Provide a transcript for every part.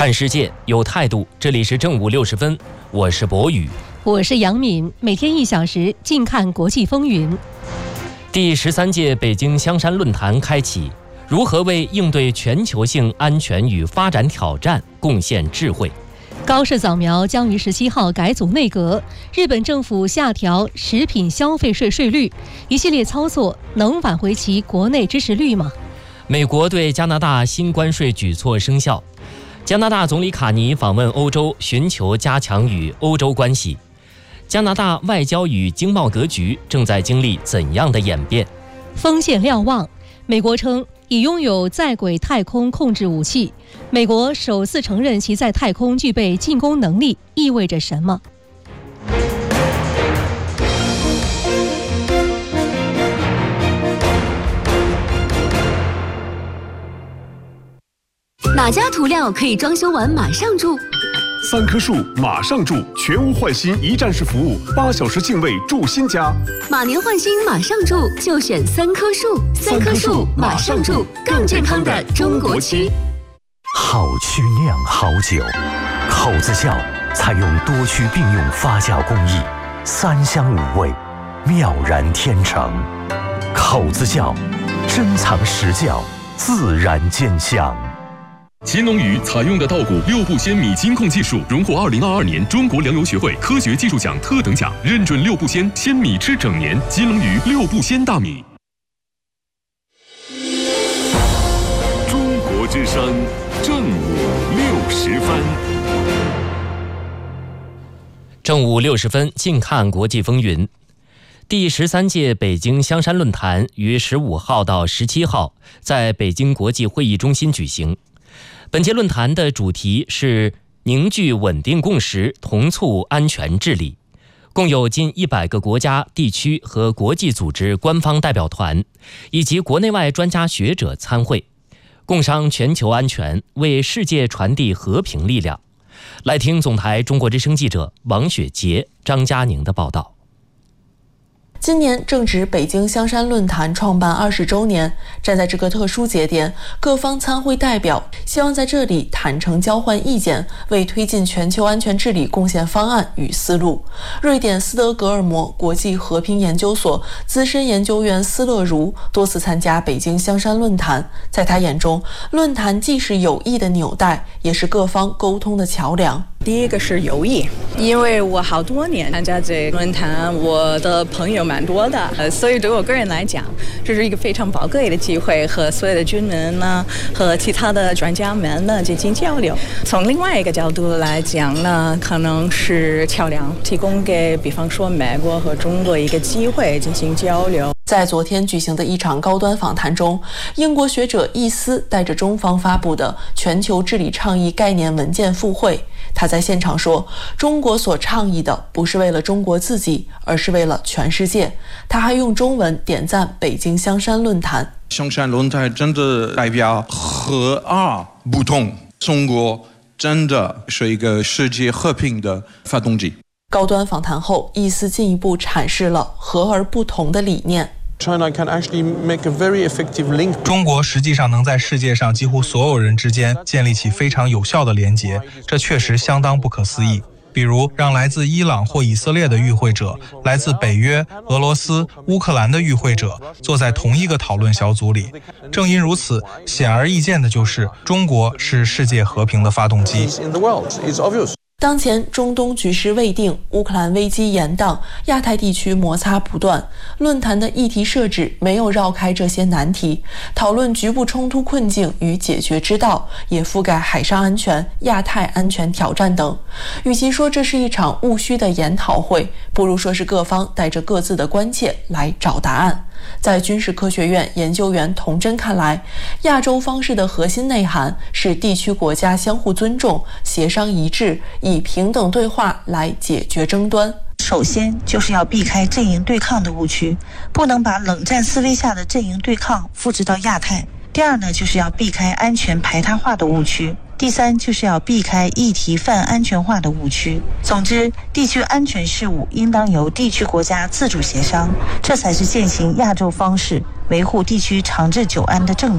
看世界有态度，这里是正午60分，我是博宇， 我是杨敏，每天1小时，尽看国际风云。 第13届北京香山论坛开启，如何为应对全球性安全与发展挑战贡献智慧？ 高市早苗将于17号改组内阁，日本政府下调食品消费税税率，一系列操作能挽回其国内支持率吗？ 美国对加拿大新关税举措生效，加拿大总理卡尼访问欧洲，寻求加强与欧洲关系。加拿大外交与经贸格局正在经历怎样的演变？ 锋线瞭望，美国称已拥有在轨太空控制武器，美国首次承认其在太空具备进攻能力，意味着什么？ 哪家涂料可以装修完马上住 ？3棵树马上住，全屋换新一站式服务，8小时净位住新家。 马年换新马上住，就选3棵树。3棵树马上住，更健康的中国区。 好曲酿好酒，口子窖采用多区并用发酵工艺，3香5味，妙然天成。口子窖珍藏实窖，自然见香。 乾隆鱼采用的稻谷6步鲜米精控技术，荣获2022年中国粮油学会科学技术奖特等奖，认准6步鲜，鲜米吃整年。乾隆鱼6步鲜大米。 中国之声，正午60分。 正午60分，近看国际风云。第13届北京香山论坛于15号到17号在北京国际会议中心举行。本届论坛的主题是凝聚稳定共识，同促安全治理。共有近100个国家、地区和国际组织官方代表团，以及国内外专家学者参会，共商全球安全，为世界传递和平力量。来听总台中国之声记者王雪杰、张佳宁的报道。 今年正值北京香山论坛创办20周年，站在这个特殊节点，各方参会代表希望在这里坦诚交换意见，为推进全球安全治理贡献方案与思路。瑞典斯德哥尔摩国际和平研究所资深研究员斯乐如多次参加北京香山论坛，在他眼中，论坛既是友谊的纽带，也是各方沟通的桥梁。 第一个是友谊，因为我好多年参加这个论坛，我的朋友蛮多的，所以对我个人来讲，这是一个非常宝贵的机会，和所有的军人呢，和其他的专家们呢进行交流。从另外一个角度来讲呢，可能是桥梁，提供给比方说美国和中国一个机会进行交流。 在昨天举行的一场高端访谈中，英国学者易思带着中方发布的全球治理倡议概念文件赴会。他在现场说，中国所倡议的不是为了中国自己，而是为了全世界。他还用中文点赞北京香山论坛。 香山论坛真的代表和而不同，中国真的是一个世界和平的发动机。 高端访谈后，易思进一步阐释了和而不同的理念。 中国实际上能在世界上几乎所有人之间建立起非常有效的连结，这确实相当不可思议。比如让来自伊朗或以色列的与会者，来自北约、俄罗斯、乌克兰的与会者坐在同一个讨论小组里。正因如此，显而易见的就是中国是世界和平的发动机。 当前中东局势未定，乌克兰危机延宕，亚太地区摩擦不断。论坛的议题设置没有绕开这些难题，讨论局部冲突困境与解决之道，也覆盖海上安全、亚太安全挑战等。与其说这是一场务虚的研讨会，不如说是各方带着各自的关切来找答案。在军事科学院研究员童真看来，亚洲方式的核心内涵是地区国家相互尊重、协商一致，以平等对话来解决争端。 首先就是要避开阵营对抗的误区，不能把冷战思维下的阵营对抗复制到亚太。第二呢，就是要避开安全排他化的误区。第三，就是要避开议题泛安全化的误区。总之，地区安全事务应当由地区国家自主协商，这才是践行亚洲方式、维护地区长治久安的正道。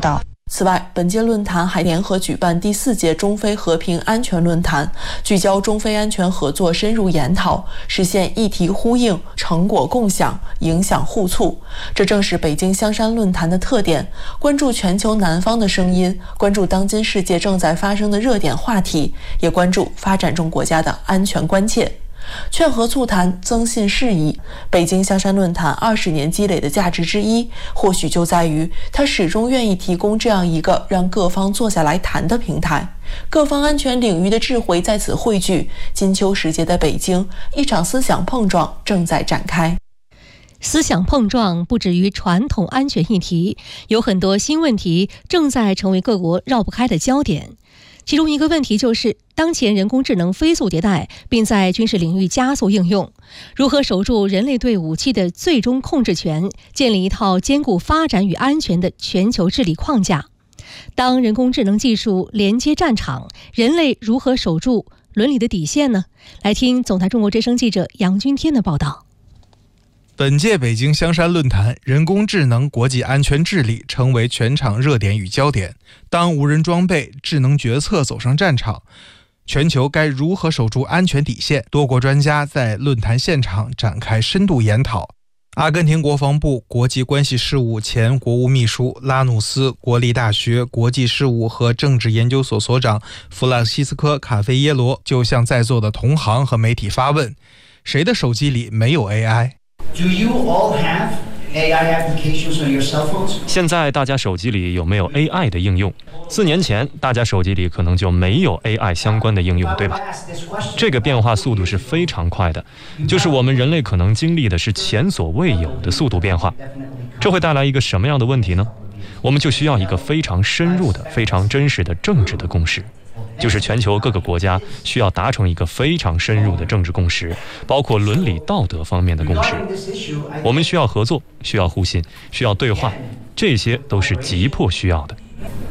此外，本届论坛还联合举办第4届中非和平安全论坛，聚焦中非安全合作深入研讨，实现议题呼应、成果共享、影响互促。这正是北京香山论坛的特点，关注全球南方的声音，关注当今世界正在发生的热点话题，也关注发展中国家的安全关切。劝和促谈，增信释疑。北京香山论坛20年积累的价值之一，或许就在于它始终愿意提供这样一个让各方坐下来谈的平台。各方安全领域的智慧在此汇聚，金秋时节的北京，一场思想碰撞正在展开。 思想碰撞不止于传统安全议题，有很多新问题正在成为各国绕不开的焦点。其中一个问题就是，当前人工智能飞速迭代，并在军事领域加速应用，如何守住人类对武器的最终控制权，建立一套兼顾发展与安全的全球治理框架？当人工智能技术连接战场，人类如何守住伦理的底线呢？来听总台中国之声记者杨军天的报道。 本届北京香山论坛，人工智能国际安全治理成为全场热点与焦点。当无人装备、智能决策走上战场，全球该如何守住安全底线？多国专家在论坛现场展开深度研讨。阿根廷国防部国际关系事务前国务秘书拉努斯国立大学国际事务和政治研究所所长弗朗西斯科·卡菲耶罗就向在座的同行和媒体发问：谁的手机里没有 AI？Do you all have AI applications on your cell phones? 现在大家手机里有没有 AI 的应用？4年前大家手机里可能就没有 AI 相关的应用，对吧？这个变化速度是非常快的，就是我们人类可能经历的是前所未有的速度变化。这会带来一个什么样的问题呢？我们就需要一个非常深入的、非常真实的政治的共识。就是全球各个国家需要达成一个非常深入的政治共识，包括伦理道德方面的共识。我们需要合作，需要互信，需要对话，这些都是急迫需要的。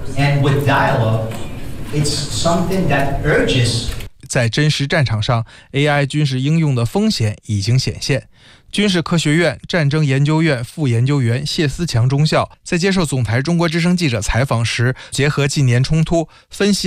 在真实战场上 ，AI 军事应用的风险已经显现。军事科学院战争研究院副研究员谢思强中校在接受总台中国之声记者采访时，结合近年冲突分析